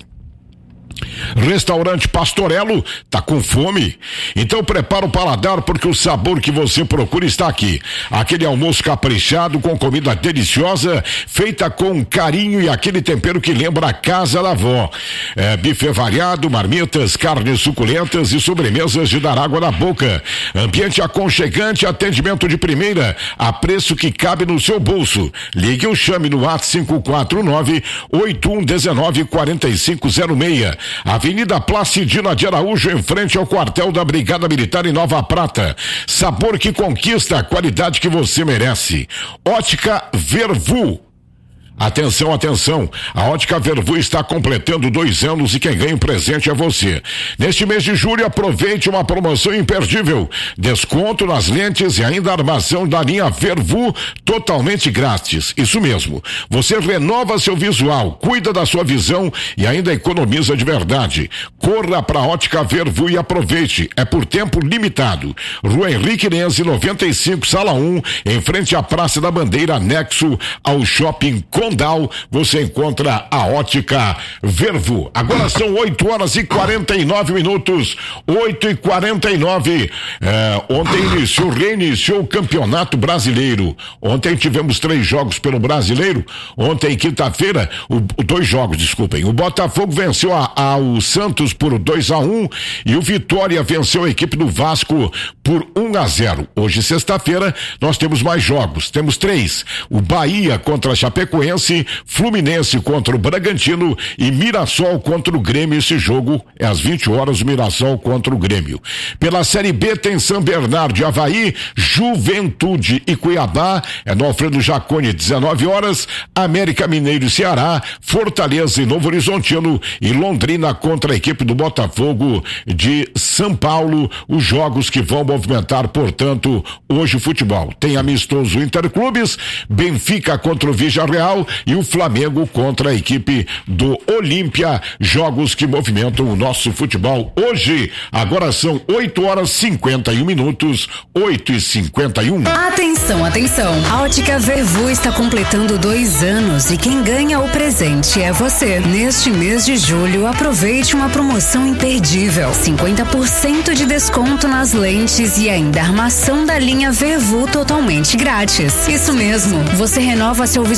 Restaurante Pastorello, tá com fome? Então prepara o paladar, porque o sabor que você procura está aqui. Aquele almoço caprichado com comida deliciosa, feita com carinho e aquele tempero que lembra a casa da avó. É, buffet variado, marmitas, carnes suculentas e sobremesas de dar água na boca. Ambiente aconchegante, atendimento de primeira, a preço que cabe no seu bolso. Ligue ou chame no WhatsApp cinco quatro nove oito um um nove quatro cinco zero seis. Avenida Placidina de Araújo, em frente ao quartel da Brigada Militar em Nova Prata. Sabor que conquista, a qualidade que você merece. Ótica Vervu. Atenção, atenção, a Ótica Vervu está completando dois anos e quem ganha um presente é você. Neste mês de julho, aproveite uma promoção imperdível. Desconto nas lentes e ainda a armação da linha Vervu totalmente grátis. Isso mesmo, você renova seu visual, cuida da sua visão e ainda economiza de verdade. Corra para a Ótica Vervu e aproveite, é por tempo limitado. Rua Henrique Nense, noventa e cinco, sala um, em frente à Praça da Bandeira, anexo ao Shopping Com Condal, você encontra a Ótica Vervu. Agora são oito horas e quarenta e nove minutos, oito e quarenta e nove. É, ontem iniciou, reiniciou o Campeonato Brasileiro. Ontem tivemos três jogos pelo Brasileiro. Ontem, quinta-feira, o, dois jogos, desculpem. O Botafogo venceu a, a, o Santos por dois a um e o Vitória venceu a equipe do Vasco por um a zero. Hoje, sexta-feira, nós temos mais jogos. Temos três. O Bahia contra a Chapecoense, Fluminense contra o Bragantino e Mirassol contra o Grêmio. Esse jogo é às vinte horas, o Mirassol contra o Grêmio. Pela Série B tem São Bernardo e Avaí, Juventude e Cuiabá, é no Alfredo Jaconi, dezenove horas, América Mineiro e Ceará, Fortaleza e Novo Horizontino e Londrina contra a equipe do Botafogo de São Paulo. Os jogos que vão movimentar, portanto, hoje o futebol. Tem amistoso Interclubes, Benfica contra o Villarreal e o Flamengo contra a equipe do Olímpia, jogos que movimentam o nosso futebol hoje. Agora são oito horas e cinquenta e um minutos, oito e cinquenta e um. Atenção, atenção, a Ótica Vervu está completando dois anos e quem ganha o presente é você. Neste mês de julho, aproveite uma promoção imperdível, cinquenta por cento de desconto nas lentes e ainda armação da linha Vervu totalmente grátis. Isso mesmo, você renova seu visual com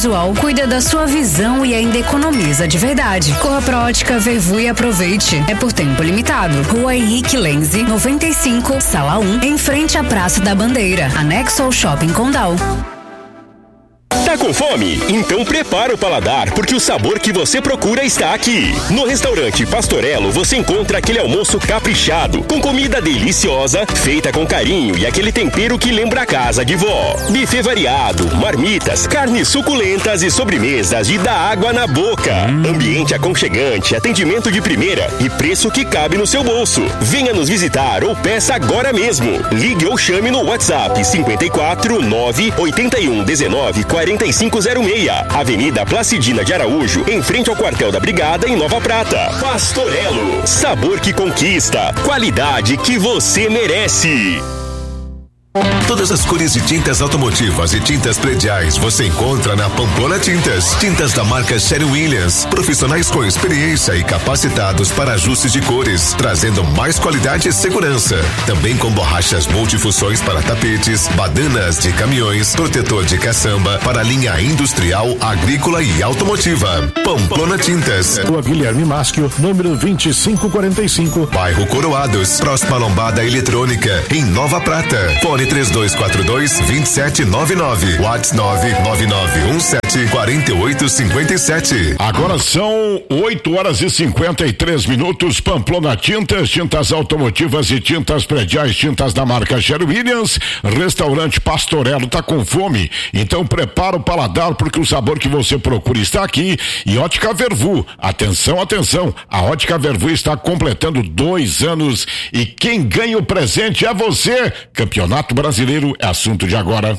cuida da sua visão e ainda economiza de verdade. Corra pra Ótica Vervu e aproveite. É por tempo limitado. Rua Henrique Lenze, noventa e cinco, Sala um, em frente à Praça da Bandeira, anexo ao Shopping Condal. Tá com fome? Então prepara o paladar, porque o sabor que você procura está aqui. No restaurante Pastorello você encontra aquele almoço caprichado, com comida deliciosa, feita com carinho e aquele tempero que lembra a casa de vó. Buffet variado, marmitas, carnes suculentas e sobremesas de dar água na boca. Ambiente aconchegante, atendimento de primeira e preço que cabe no seu bolso. Venha nos visitar ou peça agora mesmo. Ligue ou chame no WhatsApp cinco quatro nove oito um um nove quatro cinco zero seis, Avenida Placidina de Araújo, em frente ao quartel da Brigada, em Nova Prata. Pastorello, sabor que conquista, qualidade que você merece. Todas as cores de tintas automotivas e tintas prediais você encontra na Pamplona Tintas. Tintas da marca Sherwin-Williams. Profissionais com experiência e capacitados para ajustes de cores, trazendo mais qualidade e segurança. Também com borrachas multifunções para tapetes, badanas de caminhões, protetor de caçamba para a linha industrial, agrícola e automotiva. Pamplona Tintas. Rua Guilherme Maschio, número vinte e cinco quarenta e cinco. Bairro Coroados, próxima lombada eletrônica, em Nova Prata. Fone três dois quatro dois, dois sete nove nove. WhatsApp nove nove nove um sete quatro oito cinco sete. Agora são oito horas e cinquenta e três minutos. Pamplona Tintas, tintas automotivas e tintas prediais, tintas da marca Sherwin-Williams. Restaurante Pastorello. Tá com fome? Então prepara o paladar, porque o sabor que você procura está aqui. E Ótica Vervu. Atenção, atenção. A Ótica Vervu está completando dois anos e quem ganha o presente é você. Campeonato Brasileiro é assunto de agora.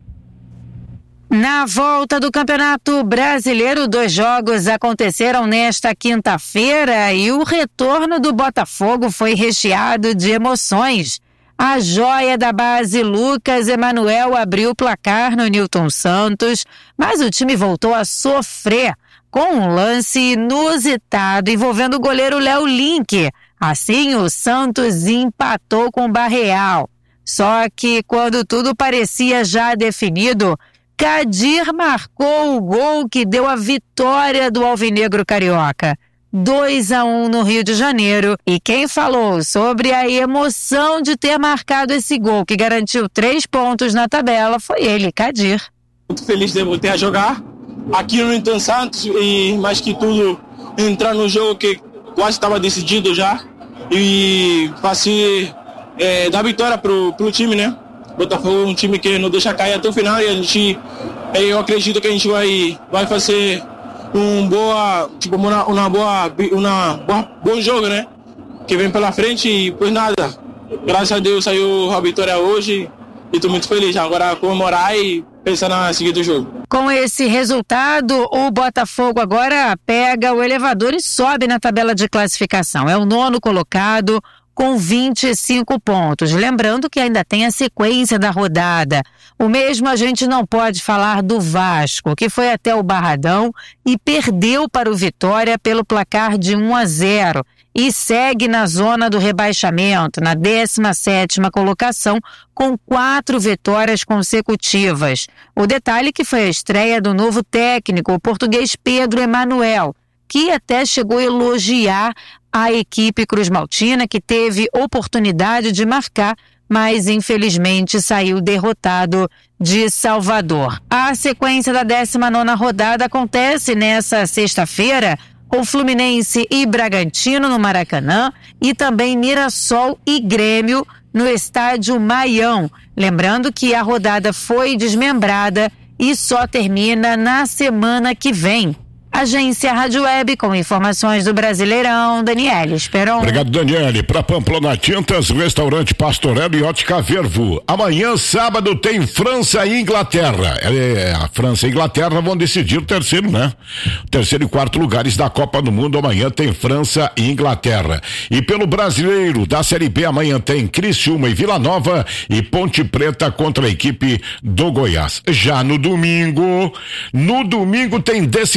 Na volta do Campeonato Brasileiro, dois jogos aconteceram nesta quinta-feira e o retorno do Botafogo foi recheado de emoções. A joia da base Lucas Emanuel abriu o placar no Newton Santos, mas o time voltou a sofrer com um lance inusitado envolvendo o goleiro Léo Link. Assim, o Santos empatou com o Barreal. Só que quando tudo parecia já definido, Kadir marcou o gol que deu a vitória do Alvinegro Carioca. dois a um no Rio de Janeiro. E quem falou sobre a emoção de ter marcado esse gol que garantiu três pontos na tabela foi ele, Kadir. Muito feliz de voltar a jogar aqui no Newton Santos e, mais que tudo, entrar no jogo que quase estava decidido já e fazer... É, dar vitória pro, pro time, né? Botafogo é um time que não deixa cair até o final e a gente, eu acredito que a gente vai, vai fazer um boa, tipo, uma, uma boa, uma boa, bom jogo, né? Que vem pela frente e pois nada. Graças a Deus saiu a vitória hoje e tô muito feliz. Agora comemorar e pensar na seguida do jogo. Com esse resultado, o Botafogo agora pega o elevador e sobe na tabela de classificação. É o nono colocado, com vinte e cinco pontos. Lembrando que ainda tem a sequência da rodada. O mesmo a gente não pode falar do Vasco, que foi até o Barradão e perdeu para o Vitória pelo placar de um a zero e segue na zona do rebaixamento, na décima sétima colocação, com quatro vitórias consecutivas. O detalhe que foi a estreia do novo técnico, o português Pedro Emanuel, que até chegou a elogiar a equipe cruzmaltina, que teve oportunidade de marcar, mas infelizmente saiu derrotado de Salvador. A sequência da décima nona rodada acontece nessa sexta-feira com Fluminense e Bragantino no Maracanã e também Mirassol e Grêmio no estádio Maião. Lembrando que a rodada foi desmembrada e só termina na semana que vem. Agência Rádio Web, com informações do Brasileirão, Daniele Esperon. Obrigado, Daniele. Para Pamplona Tintas, Restaurante Pastorello e Ótica Vervu. Amanhã, sábado, tem França e Inglaterra. É, a França e a Inglaterra vão decidir o terceiro, né? Terceiro e quarto lugares da Copa do Mundo. Amanhã tem França e Inglaterra. E pelo Brasileiro da Série B, amanhã tem Criciúma e Vila Nova e Ponte Preta contra a equipe do Goiás. Já no domingo, no domingo tem decisão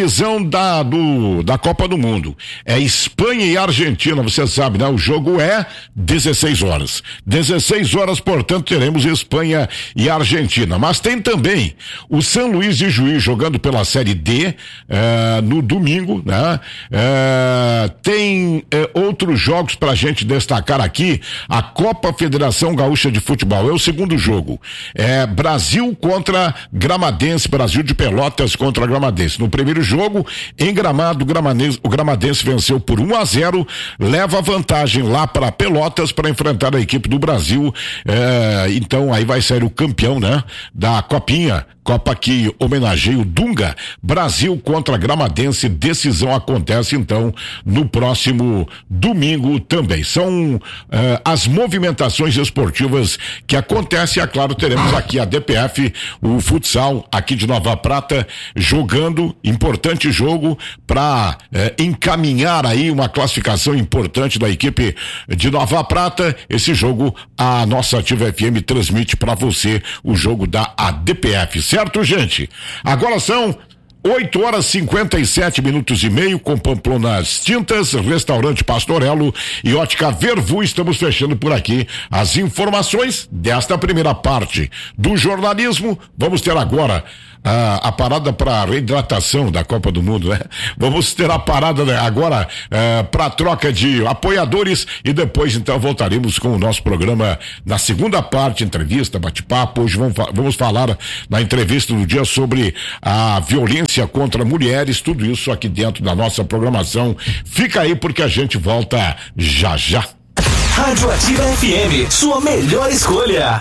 da, do, da Copa do Mundo. É Espanha e Argentina, você sabe, né? O jogo é dezesseis horas. dezesseis horas, portanto, teremos Espanha e Argentina. Mas tem também o São Luís de Juiz jogando pela Série D eh, no domingo, né? Eh, tem eh, outros jogos pra gente destacar aqui. A Copa Federação Gaúcha de Futebol é o segundo jogo. É Brasil contra Gramadense, Brasil de Pelotas contra Gramadense. No primeiro jogo, em Gramado, Gramadense, o Gramadense venceu por um a zero, leva vantagem lá para Pelotas para enfrentar a equipe do Brasil. É, então aí vai sair o campeão, né? Da Copinha, Copa que homenageia o Dunga. Brasil contra Gramadense, decisão acontece então no próximo domingo também. São é, as movimentações esportivas que acontecem, é claro, teremos aqui a D P F, o futsal aqui de Nova Prata, jogando, importante jogo para é, encaminhar aí uma classificação importante da equipe de Nova Prata. Esse jogo a nossa Ativa F M transmite para você o jogo da A D P F, certo, gente? Agora são oito horas e cinquenta e sete minutos e meio, com Pamplonas Tintas, Restaurante Pastorello e Ótica Vervu. Estamos fechando por aqui as informações desta primeira parte do jornalismo. Vamos ter agora a, a parada para reidratação da Copa do Mundo, né? Vamos ter a parada, né, agora é, para troca de apoiadores e depois então voltaremos com o nosso programa na segunda parte, entrevista, bate-papo. Hoje vamos, vamos falar na entrevista do dia sobre a violência contra mulheres, tudo isso aqui dentro da nossa programação. Fica aí porque a gente volta já já. Rádio Ativa F M, sua melhor escolha.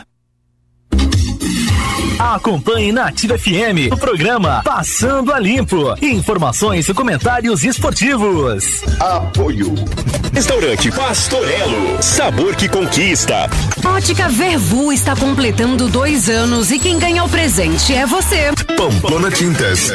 Acompanhe na Ativa F M o programa Passando a Limpo. Informações e comentários esportivos. Apoio. Restaurante Pastorello, sabor que conquista. Ótica Vervu está completando dois anos e quem ganha o presente é você. Pamplona Tintas.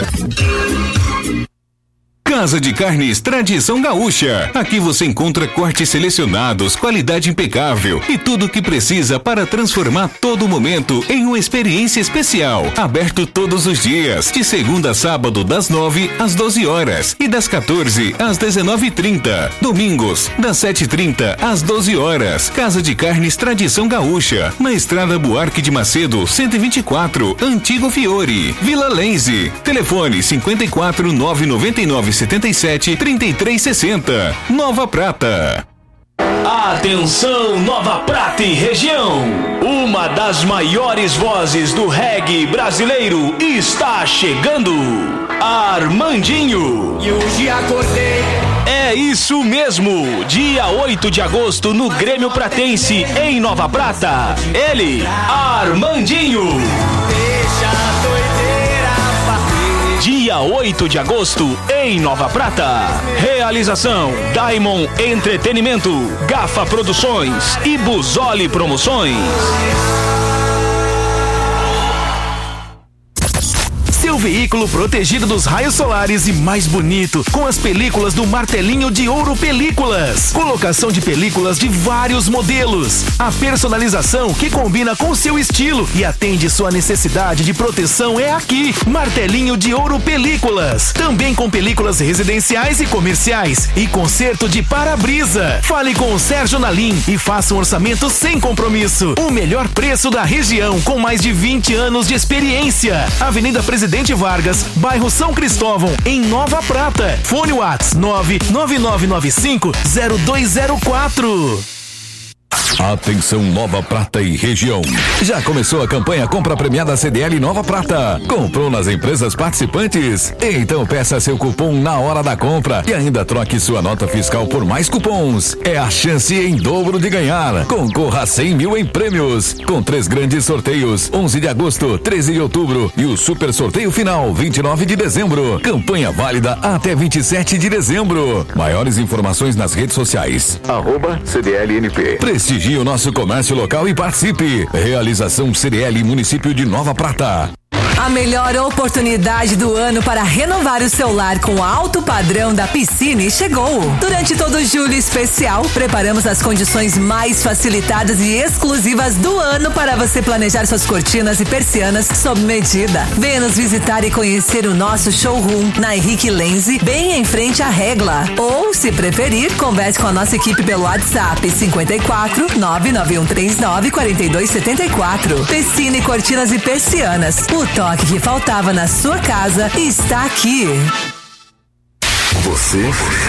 Casa de Carnes Tradição Gaúcha. Aqui você encontra cortes selecionados, qualidade impecável e tudo o que precisa para transformar todo momento em uma experiência especial. Aberto todos os dias, de segunda a sábado, das nove às doze horas e das quatorze às dezenove e trinta. Domingos, das sete e trinta às doze horas. Casa de Carnes Tradição Gaúcha, na Estrada Buarque de Macedo, cento e vinte e quatro, Antigo Fiore, Vila Lense. Telefone cinquenta e quatro, nove noventa e nove, setenta e sete, trinta e três sessenta. Nova Prata. Atenção, Nova Prata e região. Uma das maiores vozes do reggae brasileiro está chegando. Armandinho. E hoje acordei. É isso mesmo. Dia oito de agosto no Grêmio Pratense, em Nova Prata. Ele, Armandinho. Deixa a doideira bater. Dia oito de agosto, em Nova Prata. Realização: Diamond Entretenimento, Gafa Produções e Busoli Promoções. Seu veículo protegido dos raios solares e mais bonito, com as películas do Martelinho de Ouro Películas. Colocação de películas de vários modelos. A personalização que combina com seu estilo e atende sua necessidade de proteção é aqui. Martelinho de Ouro Películas. Também com películas residenciais e comerciais. E conserto de para-brisa. Fale com o Sérgio Nalim e faça um orçamento sem compromisso. O melhor preço da região, com mais de vinte anos de experiência. Avenida Presidente Vargas, bairro São Cristóvão, em Nova Prata. Fone Whats nove nove nove nove cinco zero dois zero quatro. Atenção, Nova Prata e região. Já começou a campanha Compra Premiada C D L Nova Prata. Comprou nas empresas participantes? Então peça seu cupom na hora da compra e ainda troque sua nota fiscal por mais cupons. É a chance em dobro de ganhar. Concorra a cem mil em prêmios, com três grandes sorteios: onze de agosto, treze de outubro e o super sorteio final, vinte e nove de dezembro. Campanha válida até vinte e sete de dezembro. Maiores informações nas redes sociais. Arroba C D L N P. Prestigie o nosso comércio local e participe. Realização C D L Município de Nova Prata. A melhor oportunidade do ano para renovar o seu lar com alto padrão da Piscine chegou. Durante todo o julho especial, preparamos as condições mais facilitadas e exclusivas do ano para você planejar suas cortinas e persianas sob medida. Venha nos visitar e conhecer o nosso showroom na Henrique Lenzi, bem em frente à Regla. Ou, se preferir, converse com a nossa equipe pelo WhatsApp cinquenta e quatro, nove nove um três nove, quatro dois sete quatro. Piscine, cortinas e persianas. O toque que faltava na sua casa está aqui. Você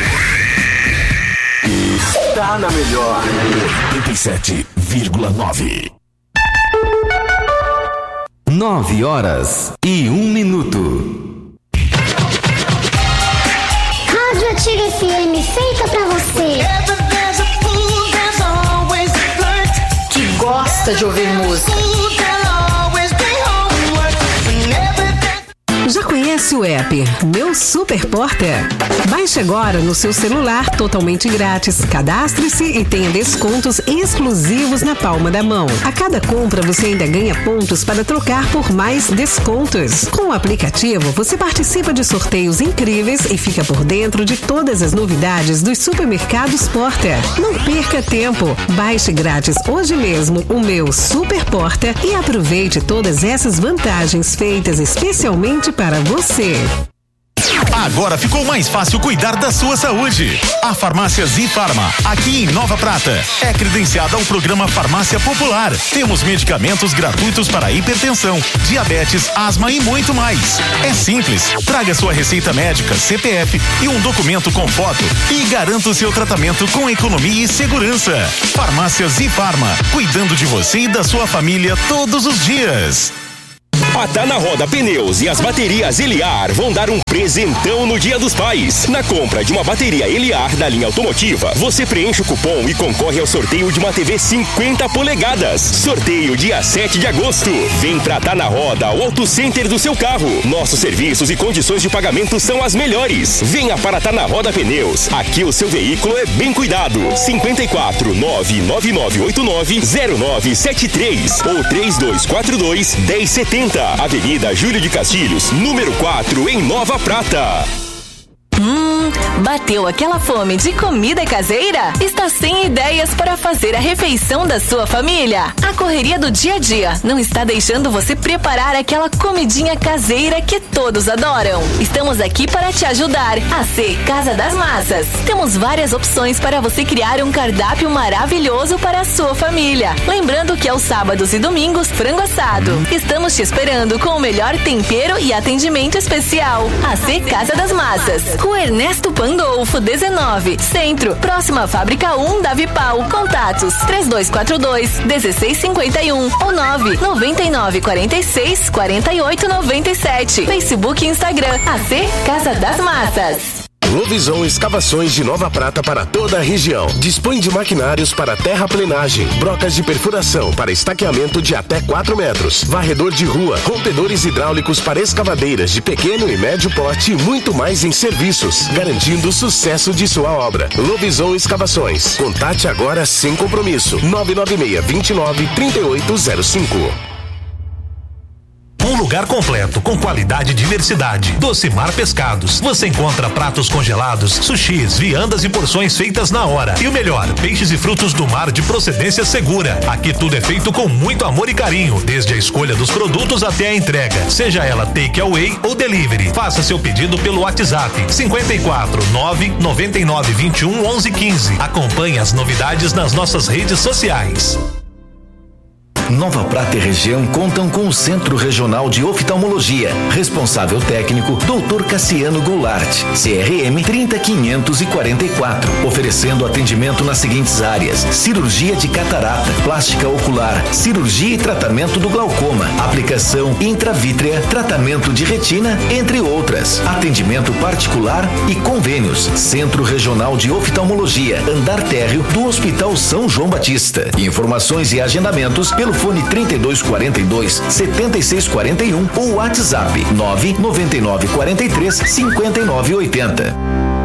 está na melhor oitenta e sete vírgula nove. Nove horas e um minuto. Rádio Ativa F M, feita pra você que gosta de ouvir música. Já conhece o app Meu Super Porter? Baixe agora no seu celular totalmente grátis. Cadastre-se e tenha descontos exclusivos na palma da mão. A cada compra você ainda ganha pontos para trocar por mais descontos. Com o aplicativo você participa de sorteios incríveis e fica por dentro de todas as novidades dos supermercados Porter. Não perca tempo. Baixe grátis hoje mesmo o Meu Super Porter e aproveite todas essas vantagens feitas especialmente para você. Agora ficou mais fácil cuidar da sua saúde. A Farmácia Zifarma, aqui em Nova Prata, é credenciada ao programa Farmácia Popular. Temos medicamentos gratuitos para hipertensão, diabetes, asma e muito mais. É simples. Traga sua receita médica, C P F e um documento com foto e garanta o seu tratamento com economia e segurança. Farmácia Zifarma, cuidando de você e da sua família todos os dias. A Tá na Roda Pneus e as baterias Eliar vão dar um presentão no Dia dos Pais. Na compra de uma bateria Eliar da linha automotiva, você preenche o cupom e concorre ao sorteio de uma T V cinquenta polegadas. Sorteio dia sete de agosto. Vem pra Tá na Roda, o Auto Center do seu carro. Nossos serviços e condições de pagamento são as melhores. Venha para Tá na Roda Pneus. Aqui o seu veículo é bem cuidado. cinquenta e quatro, nove nove nove oito nove, zero nove sete três ou três dois quatro dois, um zero sete zero. Avenida Júlio de Castilhos, número quatro, em Nova Prata. Hum, bateu aquela fome de comida caseira? Está sem ideias para fazer a refeição da sua família? A correria do dia a dia não está deixando você preparar aquela comidinha caseira que todos adoram. Estamos aqui para te ajudar. A C Casa das Massas. Temos várias opções para você criar um cardápio maravilhoso para a sua família. Lembrando que aos sábados e domingos, frango assado. Estamos te esperando com o melhor tempero e atendimento especial. A C Casa das Massas. Rua Ernesto Pandolfo, dezenove, Centro, próxima à Fábrica um da Vipal. Contatos três dois quatro dois, um seis cinco um ou nove nove nove quatro seis, quatro oito nove sete. Facebook e Instagram, A C Casa das Massas. Lovisão Escavações de Nova Prata para toda a região. Dispõe de maquinários para terraplenagem, brocas de perfuração para estaqueamento de até quatro metros, varredor de rua, rompedores hidráulicos para escavadeiras de pequeno e médio porte e muito mais em serviços, garantindo o sucesso de sua obra. Lovisão Escavações. Contate agora sem compromisso. nove nove seis, dois nove, três oito zero cinco. Um lugar completo, com qualidade e diversidade. Docimar Pescados. Você encontra pratos congelados, sushis, viandas e porções feitas na hora. E o melhor, peixes e frutos do mar de procedência segura. Aqui tudo é feito com muito amor e carinho, desde a escolha dos produtos até a entrega. Seja ela take away ou delivery. Faça seu pedido pelo WhatsApp cinquenta e quatro, nove nove nove, vinte e um, onze, quinze. Acompanhe as novidades nas nossas redes sociais. Nova Prata e região contam com o Centro Regional de Oftalmologia. Responsável técnico, doutor Cassiano Goulart, C R M trinta quinhentos e quarenta e quatro. Oferecendo atendimento nas seguintes áreas: cirurgia de catarata, plástica ocular, cirurgia e tratamento do glaucoma, aplicação intravítrea, tratamento de retina, entre outras. Atendimento particular e convênios. Centro Regional de Oftalmologia, andar térreo do Hospital São João Batista. Informações e agendamentos pelo fone trinta e dois quarenta e dois, setenta e seis quarenta e um ou WhatsApp nove nove nove quatro três, cinquenta e nove oitenta.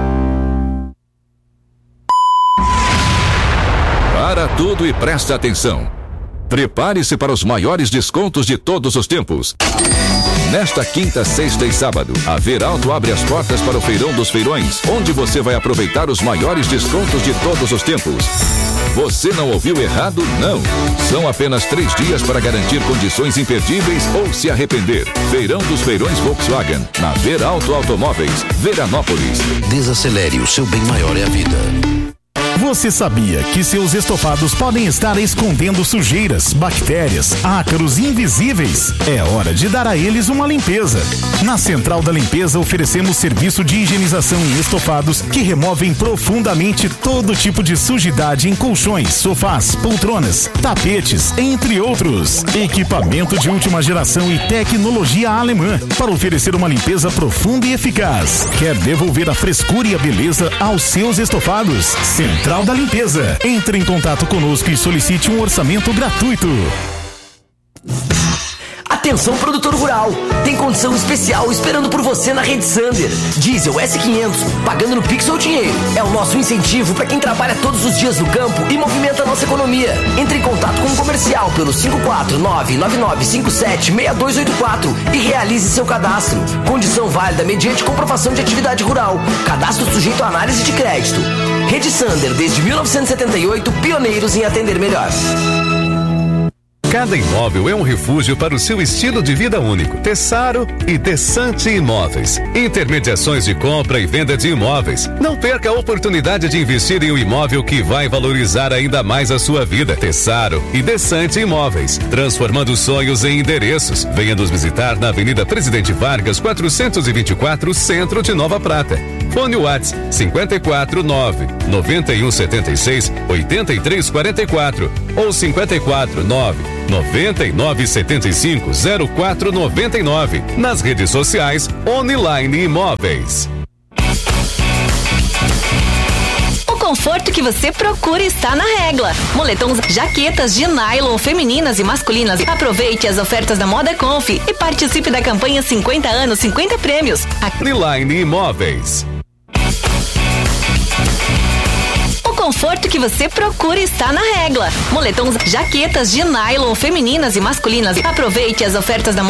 Para tudo e preste atenção. Prepare-se para os maiores descontos de todos os tempos. Nesta quinta, sexta e sábado, a Veralto abre as portas para o Feirão dos Feirões, onde você vai aproveitar os maiores descontos de todos os tempos. Você não ouviu errado, não. São apenas três dias para garantir condições imperdíveis ou se arrepender. Feirão dos Feirões Volkswagen, na Veralto Automóveis, Veranópolis. Desacelere, o seu bem maior é a vida. Você sabia que seus estofados podem estar escondendo sujeiras, bactérias, ácaros invisíveis? É hora de dar a eles uma limpeza. Na Central da Limpeza oferecemos serviço de higienização em estofados que removem profundamente todo tipo de sujidade em colchões, sofás, poltronas, tapetes, entre outros. Equipamento de última geração e tecnologia alemã para oferecer uma limpeza profunda e eficaz. Quer devolver a frescura e a beleza aos seus estofados? Central da Limpeza. Entre em contato conosco e solicite um orçamento gratuito. Atenção, produtor rural, tem condição especial esperando por você na Rede Sander. Diesel S quinhentos, pagando no Pix ou dinheiro. É o nosso incentivo para quem trabalha todos os dias no campo e movimenta a nossa economia. Entre em contato com o comercial pelo cinco quatro nove nove nove cinco sete seis dois oito quatro e realize seu cadastro. Condição válida mediante comprovação de atividade rural. Cadastro sujeito à análise de crédito. Rede Sander, desde mil novecentos e setenta e oito, pioneiros em atender melhor. Cada imóvel é um refúgio para o seu estilo de vida único. Tessaro e Desante Imóveis. Intermediações de compra e venda de imóveis. Não perca a oportunidade de investir em um imóvel que vai valorizar ainda mais a sua vida. Tessaro e Desante Imóveis. Transformando sonhos em endereços. Venha nos visitar na Avenida Presidente Vargas, quatrocentos e vinte e quatro, Centro de Nova Prata. Fone WhatsApp cinco quatro nove nove um sete seis oito três quatro quatro ou cinco quatro nove nove nove sete cinco zero quatro nove nove. Nas redes sociais Online Imóveis. O conforto que você procura está na Regla. Moletons, jaquetas de nylon femininas e masculinas. Aproveite as ofertas da Moda Conf e participe da campanha cinquenta anos, cinquenta prêmios. Online Imóveis. O conforto que você procura está na Regla. Moletons, jaquetas de nylon femininas e masculinas. Aproveite as ofertas da